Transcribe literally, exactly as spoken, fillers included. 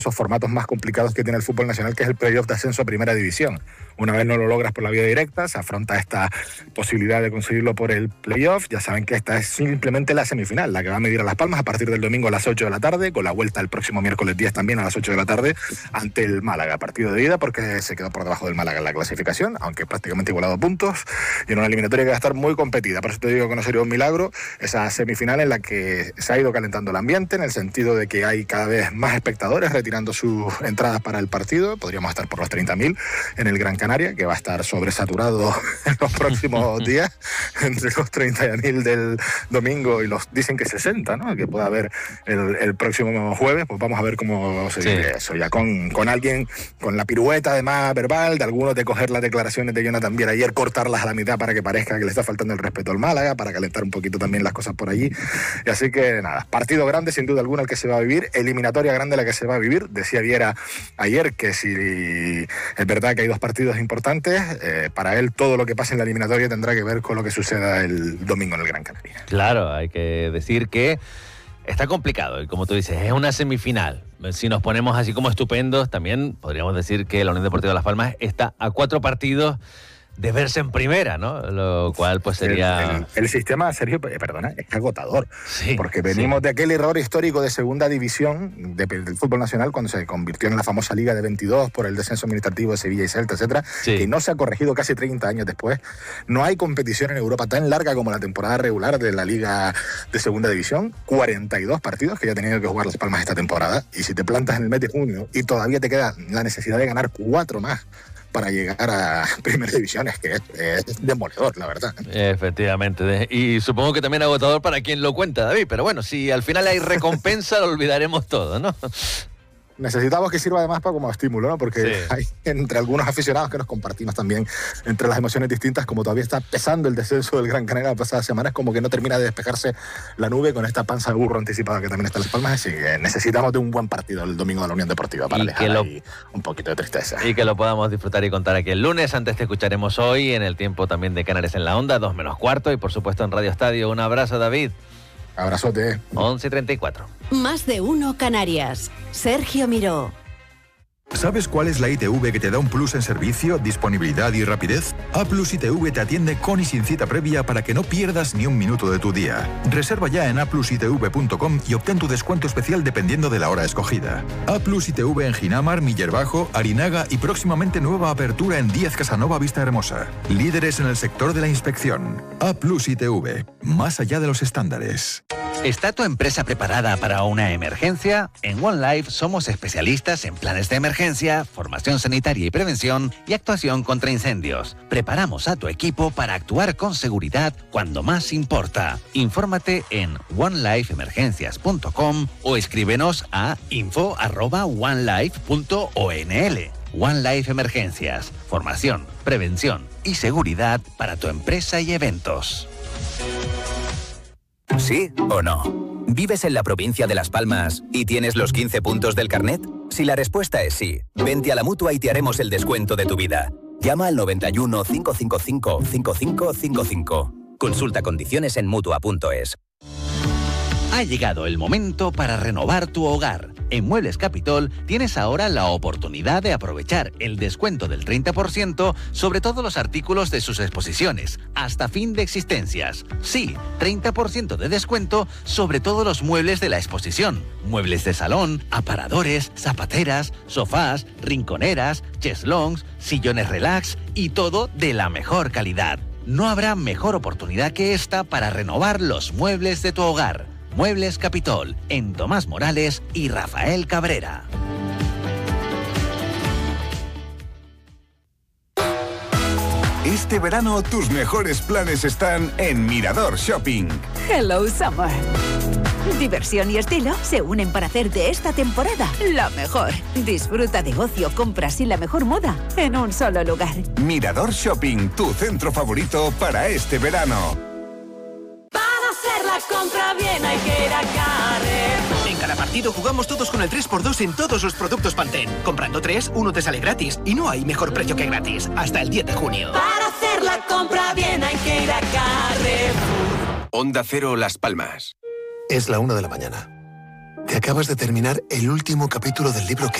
esos formatos más complicados que tiene el fútbol nacional, que es el playoff de ascenso a primera división. Una vez no lo logras por la vía directa, se afronta esta posibilidad de conseguirlo por el playoff. Ya saben que esta es simplemente la semifinal, la que va a medir a Las Palmas a partir del domingo a las ocho de la tarde, con la vuelta el próximo miércoles diez también a las ocho de la tarde ante el Málaga. Partido de ida porque se quedó por debajo del Málaga en la clasificación, aunque prácticamente igualado a puntos, y en una eliminatoria que va a estar muy competida. Por eso te digo que no sería un milagro esa semifinal en la que se ha ido calentando el ambiente, en el sentido de que hay cada vez más espectadores retirando sus entradas para el partido. Podríamos estar por los treinta mil en el Gran Canaria, que va a estar sobresaturado en los próximos días, entre los treinta mil del domingo y los, dicen que sesenta, ¿no?, que pueda haber el, el próximo jueves. Pues vamos a ver cómo se vive sí. eso, ya con, con alguien, con la pirueta además verbal de algunos de coger las declaraciones de Jonathan Viera ayer, cortarlas a la mitad para que parezca que le está faltando el respeto al Málaga, para calentar un poquito también las cosas por allí. Y así que nada, partido grande sin duda alguna el que se va a vivir, eliminatoria grande la que se va a vivir. Decía Viera ayer que si es verdad que hay dos partidos importantes, eh, para él todo lo que pase en la eliminatoria tendrá que ver con lo que suceda el domingo en el Gran Canaria. Claro, hay que decir que está complicado y como tú dices, es una semifinal. Si nos ponemos así como estupendos, también podríamos decir que la Unión Deportiva Las Palmas está a cuatro partidos de verse en primera, ¿no? Lo cual pues sería... El, el, el sistema, Sergio, perdona, es agotador. Sí, porque venimos sí. de aquel error histórico de segunda división de, del fútbol nacional cuando se convirtió en la famosa Liga de veintidós por el descenso administrativo de Sevilla y Celta, etcétera, sí. que no se ha corregido casi treinta años después. No hay competición en Europa tan larga como la temporada regular de la Liga de segunda división. cuarenta y dos partidos que ya ha tenido que jugar Las Palmas esta temporada. Y si te plantas en el mes de junio y todavía te queda la necesidad de ganar cuatro más para llegar a primera división, es que es, es demoledor, la verdad. Efectivamente, y supongo que también agotador para quien lo cuenta, David, pero bueno, si al final hay recompensa, lo olvidaremos todo, ¿no? Necesitamos que sirva además para como estímulo, ¿no? Porque sí. hay entre algunos aficionados que nos compartimos también entre las emociones distintas, como todavía está pesando el descenso del Gran Canaria las pasadas semanas, como que no termina de despejarse la nube con esta panza de burro anticipada que también está en Las Palmas, así que necesitamos de un buen partido el domingo de la Unión Deportiva para dejar lo, ahí un poquito de tristeza. Y que lo podamos disfrutar y contar aquí el lunes. Antes te escucharemos hoy en el tiempo también de Canarias en la Onda, dos menos cuarto, y por supuesto en Radio Estadio. Un abrazo, David. Abrazote. once y treinta y cuatro. Más de uno Canarias. Sergio Miró. ¿Sabes cuál es la I T V que te da un plus en servicio, disponibilidad y rapidez? A Plus I T V te atiende con y sin cita previa para que no pierdas ni un minuto de tu día. Reserva ya en a plus i t v punto com y obtén tu descuento especial dependiendo de la hora escogida. A Plus I T V en Ginamar, Miller Bajo, Arinaga y próximamente nueva apertura en Díaz Casanova Vista Hermosa. Líderes en el sector de la inspección. A Plus I T V, más allá de los estándares. ¿Está tu empresa preparada para una emergencia? En One Life somos especialistas en planes de emergencia, formación sanitaria y prevención y actuación contra incendios. Preparamos a tu equipo para actuar con seguridad cuando más importa. Infórmate en one life emergencias punto com o escríbenos a info arroba one life punto o n l. One Life Emergencias, formación, prevención y seguridad para tu empresa y eventos. ¿Sí o no? ¿Vives en la provincia de Las Palmas y tienes los quince puntos del carnet? Si la respuesta es sí, vente a la Mutua y te haremos el descuento de tu vida. Llama al noventa y uno, cinco cinco cinco, cinco cinco cinco cinco. Consulta condiciones en mutua punto es. Ha llegado el momento para renovar tu hogar. En Muebles Capitol tienes ahora la oportunidad de aprovechar el descuento del treinta por ciento sobre todos los artículos de sus exposiciones, hasta fin de existencias. Sí, treinta por ciento de descuento sobre todos los muebles de la exposición. Muebles de salón, aparadores, zapateras, sofás, rinconeras, cheslongs, sillones relax y todo de la mejor calidad. No habrá mejor oportunidad que esta para renovar los muebles de tu hogar. Muebles Capitol, en Tomás Morales y Rafael Cabrera. Este verano tus mejores planes están en Mirador Shopping. Hello Summer. Diversión y estilo se unen para hacer de esta temporada la mejor. Disfruta de ocio, compras y la mejor moda en un solo lugar. Mirador Shopping, tu centro favorito para este verano. Hacer la compra bien hay que ir a Carrefour. En cada partido jugamos todos con el tres por dos en todos los productos Pantene. Comprando tres, uno te sale gratis. Y no hay mejor precio que gratis. Hasta el diez de junio. Para hacer la compra bien hay que ir a Carrefour. Onda Cero Las Palmas. Es la una de la mañana. Te acabas de terminar el último capítulo del libro que